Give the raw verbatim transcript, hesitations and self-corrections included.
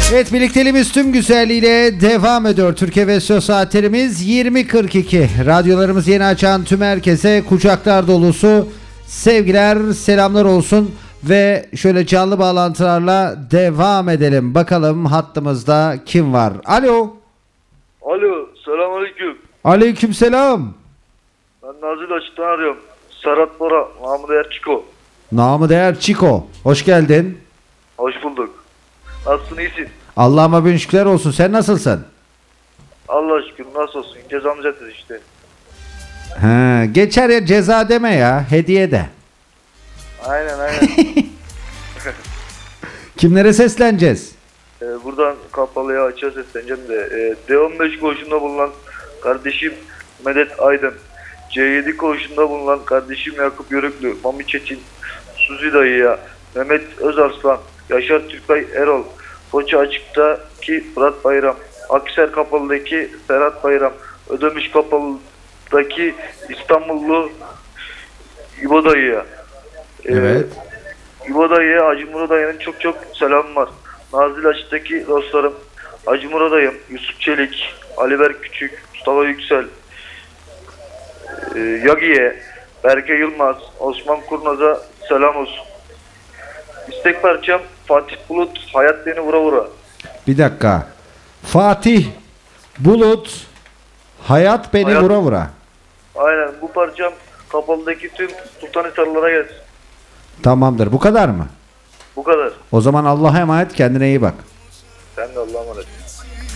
Evet, birlikteliğimiz tüm güzelliğiyle devam ediyor. Türkiye ve Söz saatlerimiz yirmi kırk iki. Radyolarımız yeni açan tüm herkese kucaklar dolusu sevgiler, selamlar olsun. Ve şöyle canlı bağlantılarla devam edelim. Bakalım hattımızda kim var? Alo. Alo, selamünaleyküm. Aleykümselam. Ben Nazil Açık'tan arıyorum. Serhat Bora, namı değer Çiko. Namı değer Çiko. Hoş geldin. Hoş bulduk. Nasılsın, iyisin? Allah'ıma bin şükürler olsun. Sen nasılsın? Allah şükür, nasıl olsun? Cezamız etmez işte. He, geçer ya, ceza deme ya. Hediye de. Aynen aynen. Kimlere sesleneceğiz? ee, buradan kapalıya açığa sesleneceğim de. E, D on beş koğuşunda bulunan kardeşim Medet Aydın. C yedi koğuşunda bulunan kardeşim Yakup Yörüklü, Mami Çetin, Suzi Dayı'ya, Mehmet Özarslan, Yaşar Türkay Erol, Foça Açık'taki Fırat Bayram, Akser Kapalı'daki Ferhat Bayram, Ödemiş Kapalı'daki İstanbullu İbo Dayı'ya. Evet. Ee, İbo Dayı'ya, Hacı Murat Dayı'nın çok çok selamı var. Nazil Açık'taki dostlarım Hacı Murat Dayım, Yusuf Çelik, Ali Berk Küçük, Mustafa Yüksel, e, Yagi'ye, Berke Yılmaz, Osman Kurnaz'a selam olsun. İstek parçam Fatih Bulut, Hayat Beni Vura Vura. Bir dakika. Fatih Bulut, Hayat Beni Hayat- Vura Vura. Aynen, bu parçam Kapalı'daki tüm Sultanhisarlılara gelsin. Tamamdır. Bu kadar mı? Bu kadar. O zaman Allah'a emanet, kendine iyi bak. Sen de Allah'a emanet.